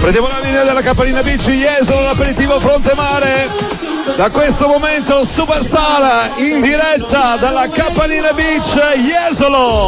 Prendiamo la linea della Capannina Beach, Jesolo, l'aperitivo Fronte Mare. Da questo momento Superstar in diretta dalla Capannina Beach, Jesolo.